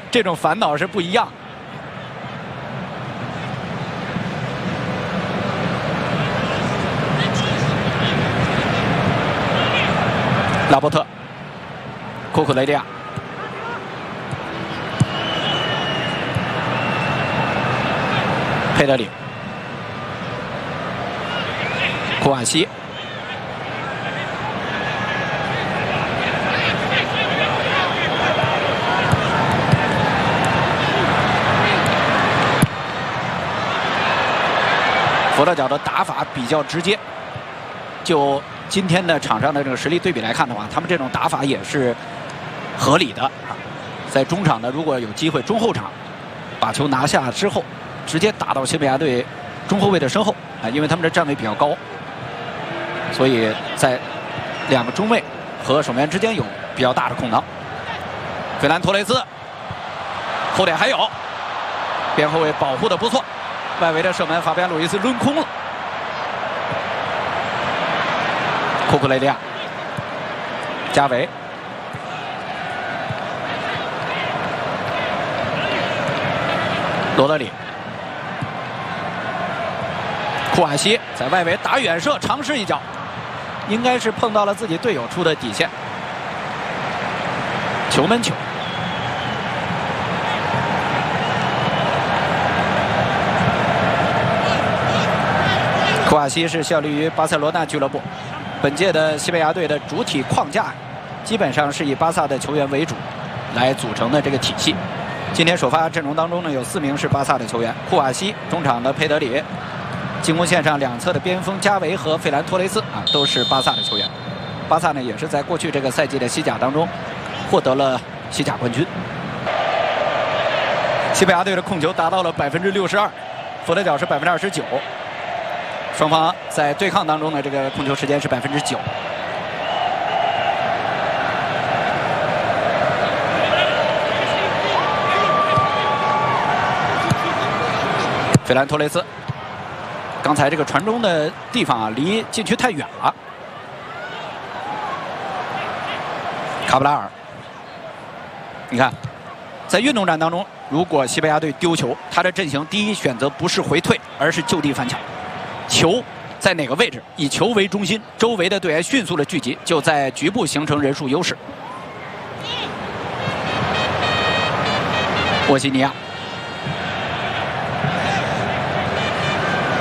这种烦恼是不一样。拉波特，库库雷利亚，佩德里，库瓦西。 佛得角的打法比较直接，就今天的场上的这个实力对比来看的话，他们这种打法也是合理的啊。在中场呢，如果有机会，中后场把球拿下之后，直接打到西班牙队中后卫的身后啊，因为他们的站位比较高，所以在两个中卫和守门员之间有比较大的空档。费兰托雷斯后点还有，边后卫保护的不错。 外围的射门，法比安·鲁伊斯抡空了。库库雷利亚，加维，罗德里，库瓦西在外围打远射，尝试一脚，应该是碰到了自己队友出的底线，球门球。 库瓦西是效力于巴塞罗那俱乐部，本届的西班牙队的主体框架基本上是以巴萨的球员为主来组成的这个体系。今天首发阵容当中呢，有4名是巴萨的球员：库瓦西、中场的佩德里，进攻线上两侧的边锋加维和费兰托雷斯啊，都是巴萨的球员。巴萨呢也是在过去这个赛季的西甲当中获得了西甲冠军。西班牙队的控球达到了62%，佛得角是29%。 双方在对抗当中的这个控球时间是9%。费兰托雷斯，刚才这个传中的地方啊，离禁区太远了。卡布拉尔，你看，在运动战当中，如果西班牙队丢球，他的阵型第一选择不是回退，而是就地反抢。 球在哪个位置，以球为中心，周围的队员迅速的聚集，就在局部形成人数优势。沃西尼亚。